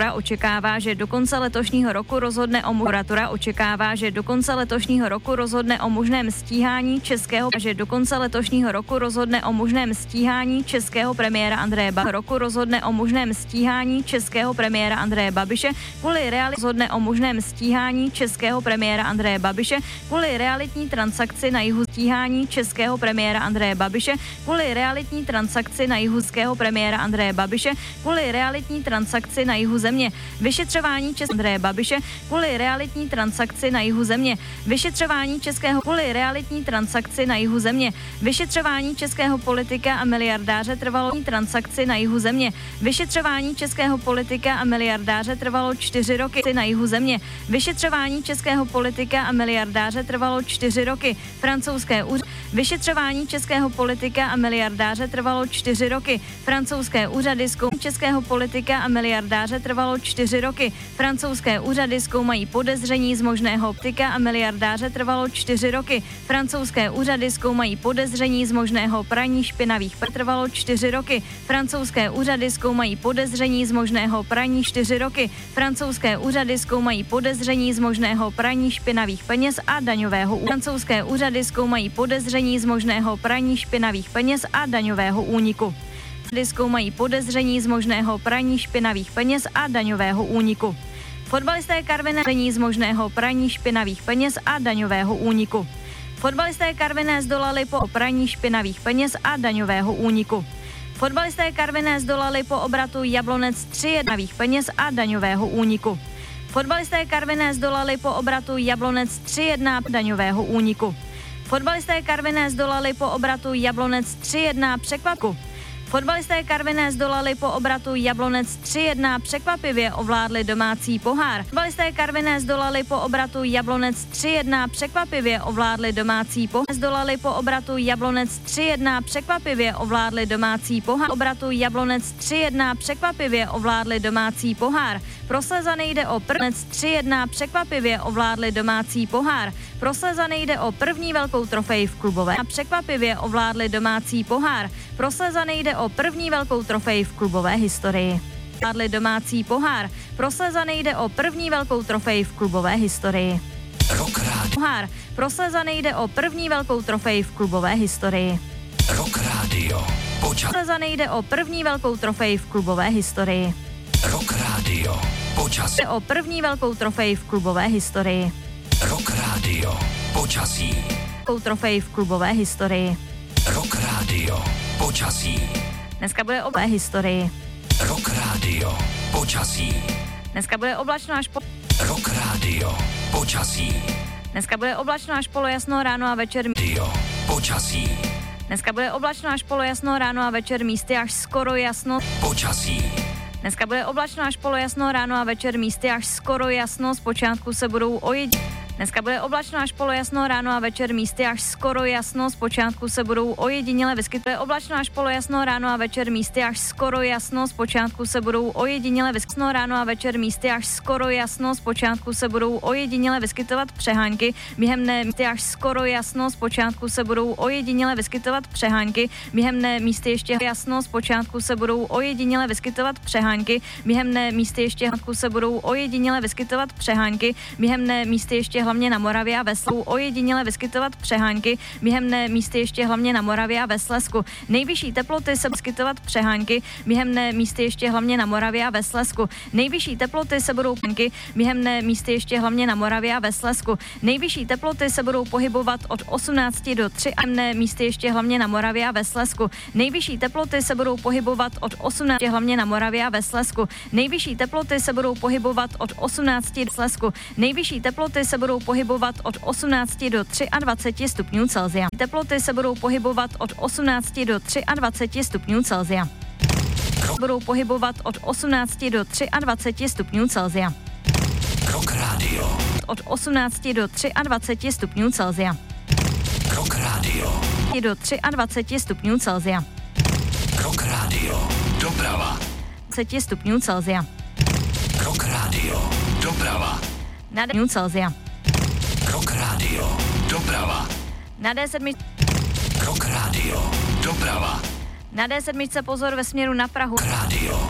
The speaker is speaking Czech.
očekává, že do konce letošního roku rozhodne o možném stíhání českého premiéra Andreje Babiše kvůli realitní transakci na jihu země. Vyšetřování českého politika a miliardáře trvalo 4 roky na jihu země. Vyšetřování českého politika a miliardáře trvalo 4 roky. Francouzské úřady zkoumají podezření z možného praní špinavých peněz. Trvalo 4 roky. Francouzské úřady zkoumají podezření z možného praní špinavých peněz a daňového úniku. Fotbalisté Karviné zdolali po praní špinavých peněz a daňového úniku. Fotbalisté Karviné zdolali po obratu Jablonec 3-1 peněz a daňového úniku. Fotbalisté Karviné zdolali po obratu Jablonec 3-1 daňového úniku. Fotbalisté Karviné zdolali po obratu Jablonec 3-1 překvapku. Fotbalisté Karviné zdolali po obratu Jablonec 3-1 překvapivě ovládli domácí pohár. Fotbalisté Karviné zdolali po obratu Jablonec 3-1 překvapivě ovládli domácí pohár. Zdolali po obratu Jablonec 3-1 překvapivě ovládli domácí pohár. Obratu Jablonec 3-1 překvapivě ovládli domácí pohár. Pro Slezany jde o 3-1 překvapivě ovládli domácí pohár. Pro Slezany jde o první velkou trofej v klubové. Překvapivě ovládli domácí pohár. Pro Slezany jde o první velkou trofej v klubové historii. Ovládli domácí pohár. Pro Slezany jde o první velkou trofej v klubové historii. Pohár. Pro Slezany jde o první velkou trofej v klubové historii. Rock Radio. Slezany jde o první velkou trofej v klubové historii. Rock Radio. Počasí. Jde o první velkou trofej v klubové historii. Rock Radio. Počasí. Trofej v klubové historii. Rock Radio. Počasí. Dneska bude oblačno historii. Rock Radio. Počasí. Dneska bude oblačno až po... Rock Radio. Počasí. Dneska bude oblačno až polojasno ráno a večer... Radio. Počasí. Dneska bude oblačno až polojasno ráno a večer místy až skoro jasno. Počasí. Dneska bude oblačno až polojasno ráno a večer místy až skoro jasno. Zpočátku se budou Dneska bude oblačno až polojasno ráno a večer místy až skoro jasno. Zpočátku se budou ojediněle vyskytovat. Oblačno až polojasno ráno a večer místy až skoro jasno. Zpočátku se budou ojediněle vyskytovat. Ráno a večer místy až skoro jasno. Zpočátku se budou ojediněle vyskytovat přehánky. Během dne místy až skoro jasno. Zpočátku se budou ojediněle vyskytovat přehánky. Během dne místy ještě jasno. Zpočátku se budou ojediněle vyskytovat přehánky. Během dne místy ještě se budou ojediněle vyskytovat přehánky. Během dne místy ještě hlavně na Moravě a ve Slezsku ojediněle vyskytovat přehánky. Během dne místy ještě hlavně na Moravě a ve Slezsku. Nejvyšší teploty se vyskytovat přehánky. Během dne místy ještě hlavně na Moravě a ve Slezsku. Nejvyšší teploty se budou během dne místy ještě hlavně na Moravě a ve Slezsku. Nejvyšší teploty se budou pohybovat od 18 do 3 a dne místy ještě hlavně na Moravě a ve Slezsku. Nejvyšší teploty se budou pohybovat od 18 hlavně na Moravě a ve Slezsku. Nejvyšší teploty se budou pohybovat od 18 do Slezsku. Nejvyšší teploty se budou pohybovat od 18 do 23 stupňů Celsia. Teploty se budou pohybovat od 18 do 23 stupňů Celsia. Budou pohybovat od 18 do 23 stupňů Celsia. Rock Radio. Od 18 do 23 stupňů Celsia. Rock Radio. Do 23 stupňů Celsia. Rock Radio. Doprava. 20 stupňů Celsia. Rock Radio. Doprava. Na stupňů Celsia. Rock Radio. Doprava. Na D7. Rock Radio. Doprava. Na D7 pozor ve směru na Prahu. Radio.